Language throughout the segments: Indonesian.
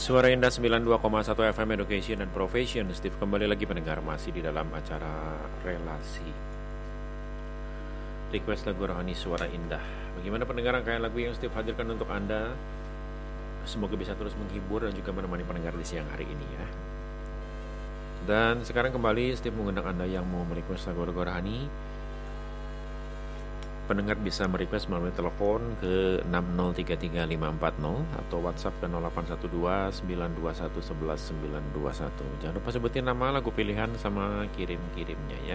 Suara Indah 92,1 FM Education and Profession. Steve kembali lagi pendengar, masih di dalam acara relasi. Request lagu rohani Suara Indah. Bagaimana pendengar rangkaian lagu yang Steve hadirkan untuk Anda? Semoga bisa terus menghibur dan juga menemani pendengar di siang hari ini ya. Dan sekarang kembali Steve mengundang Anda yang mau merequest lagu-lagu rohani. Pendengar bisa merequest melalui telepon ke 6033540 atau WhatsApp ke 0812-921-11921. Jangan lupa sebutin nama, lagu pilihan, sama kirim-kirimnya ya.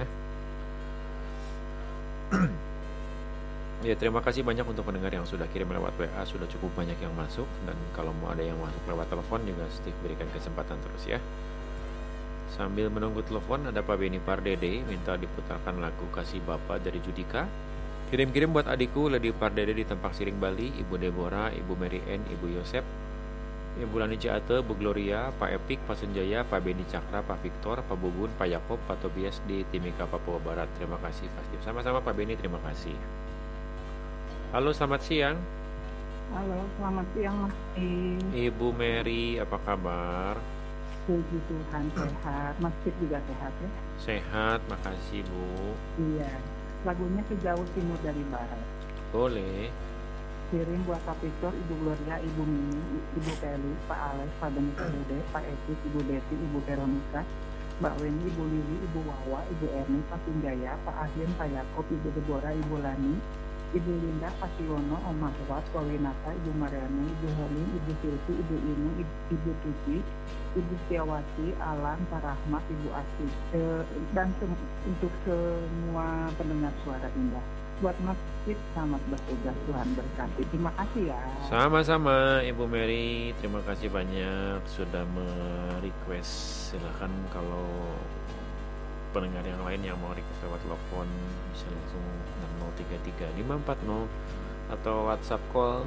Ya, terima kasih banyak untuk pendengar yang sudah kirim lewat WA, sudah cukup banyak yang masuk. Dan kalau mau ada yang masuk lewat telepon juga Steve berikan kesempatan terus ya. Sambil menunggu telepon, ada Pak Beni Pardede minta diputarkan lagu Kasih Bapa dari Judika. Kirim-kirim buat adikku Lady Pardede di Tempak Siring Bali, Ibu Deborah, Ibu Mary Ann, Ibu Yosep, Ibu Lani Ciate, Bu Gloria, Pak Epik, Pak Senjaya, Pak Beni Cakra, Pak Victor, Pak Bubun, Pak Yakob, Pak Tobias di Timika, Papua Barat. Terima kasih pasti. Sama-sama Pak Beni, terima kasih. Halo, selamat siang. Halo, selamat siang Mas. Ibu Mary, apa kabar? Puji Tuhan sehat. Mas juga sehat ya? Sehat, makasih Bu. Iya. Lagunya Sejauh Timur dari Barat. Boleh. Kirim buat Pak Victor, Ibu Gloria, Ibu Mimi, Ibu Kelly, Pak Alex, Pak Beni Pardede, Pak Epik, Ibu Deti, Ibu Veronica, Mbak Weni, Ibu Lili, Ibu Wawa, Ibu Erni, Pak Sinjaya, Pak Ahien, Pak Yakob, Ibu Deborah, Ibu Lani, Ibu Linda, Pak Siono, Om Mahwat, Pak Winata, Ibu Mariana, Ibu Helin, Ibu Silvi, Ibu Inu, Ibu Tuti, Ibu Setiawati, Alan, Pak Rahmat, Ibu Asih, dan untuk semua pendengar Suara Indah. Buat Mas Cip, selamat bertugas, Tuhan berkati. Terima kasih ya. Sama-sama Ibu Mary, terima kasih banyak sudah merequest. Silahkan kalau pendengar yang lain yang mau request lewat telepon bisa langsung 6033540 atau WhatsApp call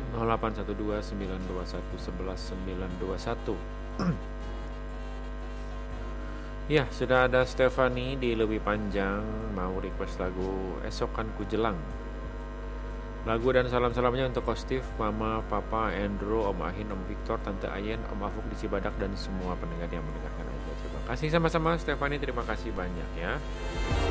0812-921-11921. Ya, sudah ada Stefani di Lebih Panjang mau request lagu Esokanku Jelang. Lagu dan salam-salamnya untuk Kostif, Mama, Papa, Andrew, Om Ahin, Om Victor, Tante Ayen, Om Afuk di Cibadak, dan semua pendengar yang mendengarkan aja. Terima kasih sama-sama Stefani, terima kasih banyak ya.